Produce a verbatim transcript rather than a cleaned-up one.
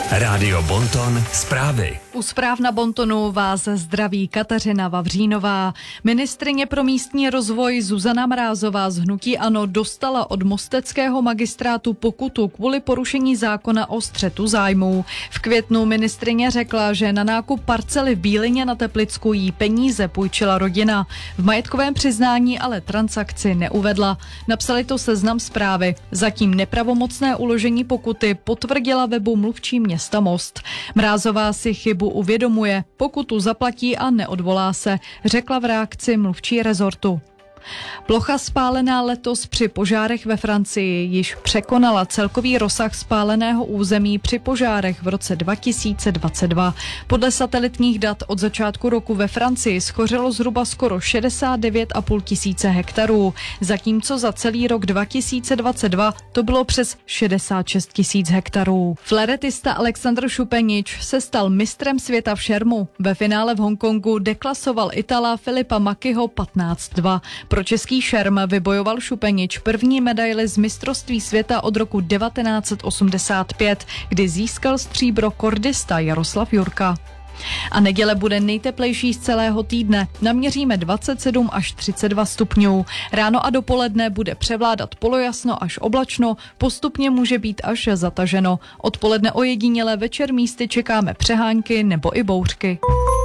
Rádio Bonton zprávy. U zpráv na Bontonu vás zdraví Kateřina Vavřínová. Ministryně pro místní rozvoj Zuzana Mrázová z hnutí ANO dostala od mosteckého magistrátu pokutu kvůli porušení zákona o střetu zájmů. V květnu ministryně řekla, že na nákup parcely v Bílině na Teplicku jí peníze půjčila rodina. V majetkovém přiznání ale transakci neuvedla. Napsali to Seznam Zprávy. Zatím nepravomocné uložení pokuty potvrdila webu mluvčí města Most. Mrázová si chybu uvědomuje, pokutu zaplatí a neodvolá se, řekla v reakci mluvčí rezortu. Plocha spálená letos při požárech ve Francii již překonala celkový rozsah spáleného území při požárech v roce dva tisíce dvacet dva. Podle satelitních dat od začátku roku ve Francii schořelo zhruba skoro šedesát devět a půl tisíce hektarů, zatímco za celý rok dva tisíce dvacet dva to bylo přes šedesát šest tisíc hektarů. Fléretista Alexandr Šupenič se stal mistrem světa v šermu. Ve finále v Hongkongu deklasoval Itala Filipa Makyho patnáct dva. Pro český šerm vybojoval Šupenič první medaili z mistrovství světa od roku devatenáct set osmdesát pět, kdy získal stříbro kordista Jaroslav Jurka. A neděle bude nejteplejší z celého týdne. Naměříme dvacet sedm až třicet dva stupňů. Ráno a dopoledne bude převládat polojasno až oblačno, postupně může být až zataženo. Odpoledne ojediněle, večer místy čekáme přehánky nebo i bouřky.